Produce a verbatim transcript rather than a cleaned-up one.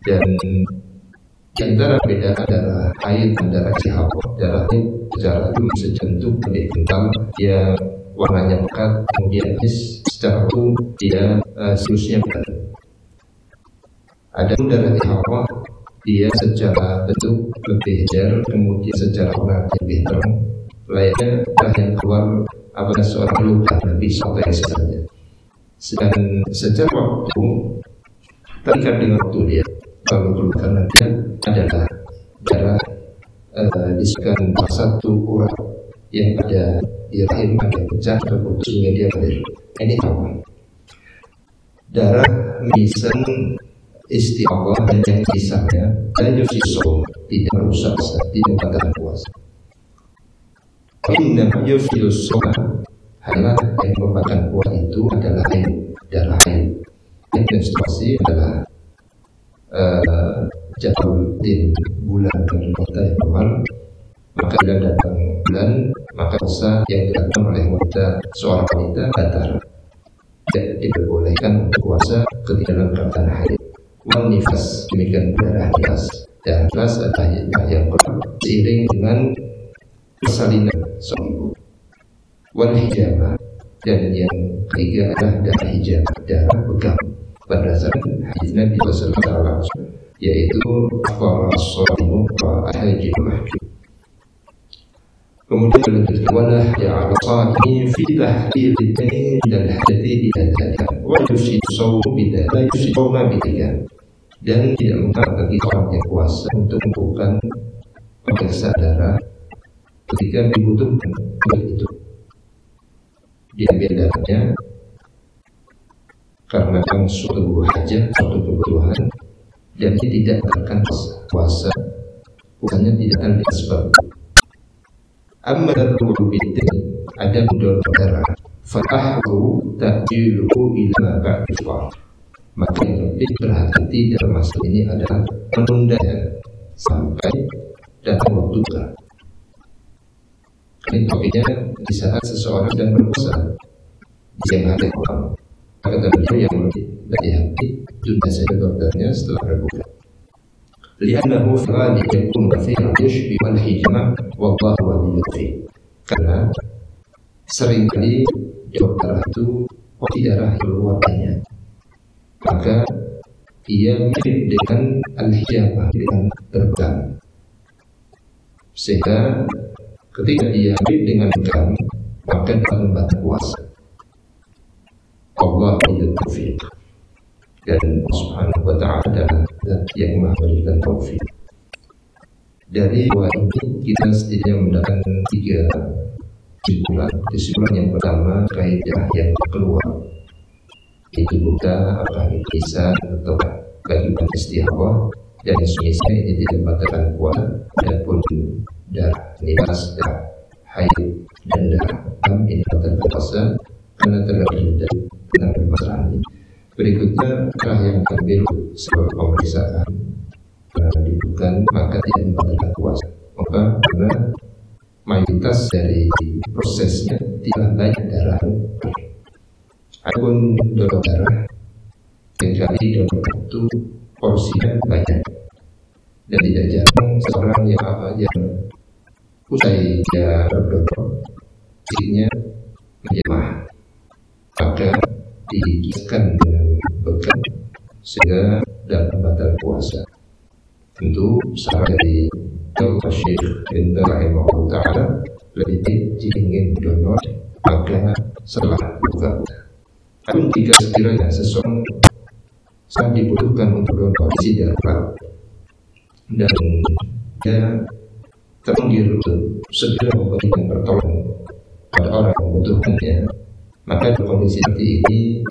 Dan di antara beda adalah haid antara istihadhah. Darah haid secara sejentuk lebih kental, dia warnanya pekat, kemudian secara umum dia uh, siklusnya berat. Ada darah istihadhah, dia secara bentuk lebih jar, kemudian secara warna lebih terang, layaknya darah yang keluar apabila seorang luka Nabi sallallahu alaihi wasallam. Sedangkan secara waktu terikat dengan waktu dia, kalau karena dia adalah darah uh, disebutkan satu urat yang ada di rahim ada pecah atau putus sehingga dia lahir. Ini tahu. Darah misan istihadhah dan yang sisanya dan yusisom tidak merusak tidak membatalkan puasa. Inna yusisom hanya yang membatalkan puasa itu adalah haid, darah haid. Yang menstruasi adalah uh, jadwal din bulan dan kota yang normal. Maka bila datang bulan, maka puasa yang dilakukan oleh wanita seorang wanita batal. Tidak diperbolehkan untuk puasa ketika dalam keadaan haid. Wal nifas, demikian darah nifas. Dan nifas adalah yang keluar seiring dengan persalinan seorang ibu. Wal hijamah, dan yang ketiga adalah darah hijamah, darah pegang. Berdasarkan hadis Nabi sallallahu alaihi wasallam, yaitu afara as-shaimu wa ahajil mahjub. Kemudian berlanjut wala ya'al qa'im fi tahlil ad-din dan hadathi ila dzalika wa yusid sawm bidah la yusid sawma bidah, dan tidak mengapa bagi orang yang puasa untuk melakukan pemeriksaan darah ketika dibutuhkan untuk itu. Diambil darahnya karena kan suatu hajat, suatu kebutuhan, dan ini tidak akan puasa, puasanya tidak akan disebab. Amma darul bidin, ada mudor darah, fa'ahru ta'jiluhu ila ba'difah. Maka yang lebih berhati-hati dalam masalah ini adalah menundanya sampai datang waktu darah. Ini topiknya di saat seseorang sedang berpuasa di siang hari malam. Kata beliau yang lebih berhati-hati tunda saja dokternya setelah berbuka. Li'annahu fa'ali yakun kafiran yushbi wal hijmah wallahu waliyul fi. Karena seringkali dokter itu poti darah keluar banyak, maka ia mirip dengan al-hijamah, dengan berpegang, sehingga ketika dia mirip dengan berpegang maka dapat membatal puasa. Allah waliyul taufiq. Dan Subhanahu wa ta'ala adalah zat yang maha memberikan taufik. Dari dua ini kita setidaknya mendapatkan tiga kesimpulan. Kesimpulan yang pertama, kaidah yang keluar itu buka apakah itu bisa atau bagi istihadhah, dan semisal ini tidak membatalkan puasa. Adapun darah nifas, darah haid dan darah ham ini membatalkan puasa karena terdapat tentang permasalahan ini. Berikutnya darah yang diambil sebagai pemeriksaan uh, dibutuhkan maka tidak membatalkan puasa. Maka karena mayoritas dari prosesnya tidak banyak darah. Adapun donor darah yang kali donor itu porsinya banyak dan tidak jarang seorang yang apa yang usai dia berdonor fisiknya menjemah, maka dikisahkan dengan bekal sehingga dapat batal puasa. Tentu saran dari Dr. Syekh bin rahimahullah ta'ala lebih jika ingin donor maka setelah buka. Namun jika sekiranya seseorang sangat dibutuhkan untuk donor isi darah dan dia terpanggil untuk segera memberikan pertolongan pada orang yang membutuhkannya, maka kondisi seperti ini